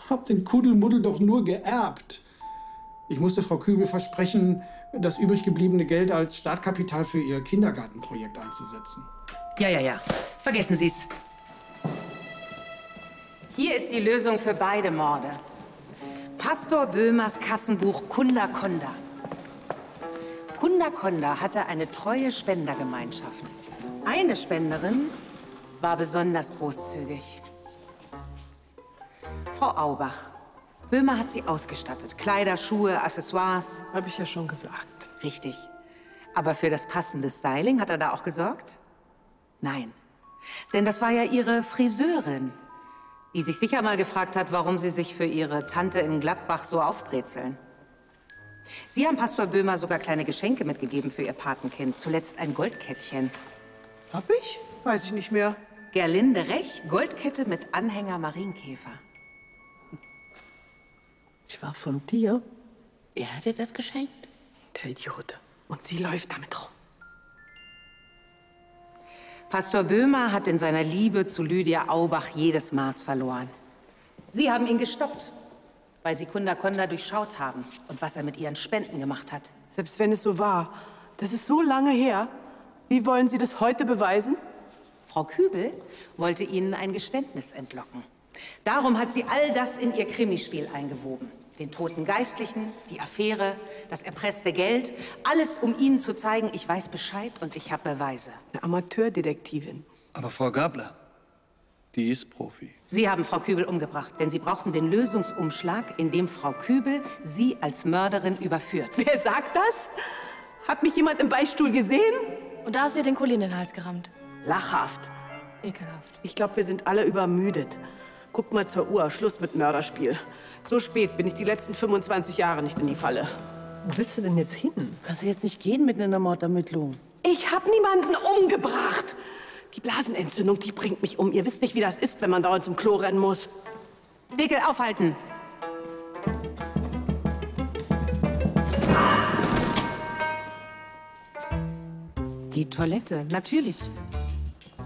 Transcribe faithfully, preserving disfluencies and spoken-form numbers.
hab den Kuddelmuddel doch nur geerbt. Ich musste Frau Kübel versprechen, das übrig gebliebene Geld als Startkapital für ihr Kindergartenprojekt einzusetzen. Ja, ja, ja. Vergessen Sie's. Hier ist die Lösung für beide Morde. Pastor Böhmers Kassenbuch Kunda Konda. Kunda Konda hatte eine treue Spendergemeinschaft. Eine Spenderin war besonders großzügig. Frau Aubach. Böhmer hat sie ausgestattet. Kleider, Schuhe, Accessoires. Habe ich ja schon gesagt. Richtig. Aber für das passende Styling hat er da auch gesorgt? Nein. Denn das war ja ihre Friseurin, die sich sicher mal gefragt hat, warum sie sich für ihre Tante in Gladbach so aufbrezeln. Sie haben Pastor Böhmer sogar kleine Geschenke mitgegeben für ihr Patenkind. Zuletzt ein Goldkettchen. Hab ich? Weiß ich nicht mehr. Gerlinde Rech, Goldkette mit Anhänger Marienkäfer. Ich war von dir. Er hat dir das geschenkt? Der Idiot. Und sie läuft damit rum. Pastor Böhmer hat in seiner Liebe zu Lydia Aubach jedes Maß verloren. Sie haben ihn gestoppt, weil sie Kunda Konda durchschaut haben und was er mit ihren Spenden gemacht hat. Selbst wenn es so war, das ist so lange her. Wie wollen Sie das heute beweisen? Frau Kübel wollte Ihnen ein Geständnis entlocken. Darum hat sie all das in ihr Krimispiel eingewoben. Den toten Geistlichen, die Affäre, das erpresste Geld. Alles, um Ihnen zu zeigen, ich weiß Bescheid und ich habe Beweise. Eine Amateurdetektivin. Aber Frau Gabler, die ist Profi. Sie haben Frau Kübel umgebracht, denn Sie brauchten den Lösungsumschlag, in dem Frau Kübel Sie als Mörderin überführt. Wer sagt das? Hat mich jemand im Beistuhl gesehen? Und da hast du ihr den Kuli in den Hals gerammt. Lachhaft. Ekelhaft. Ich glaube, wir sind alle übermüdet. Guck mal zur Uhr, Schluss mit Mörderspiel. So spät bin ich die letzten fünfundzwanzig Jahre nicht in die Falle. Wo willst du denn jetzt hin? Kannst du jetzt nicht gehen mitten in der Mordermittlung? Ich habe niemanden umgebracht. Die Blasenentzündung, die bringt mich um. Ihr wisst nicht, wie das ist, wenn man dauernd zum Klo rennen muss. Dickel, aufhalten! Die Toilette, natürlich.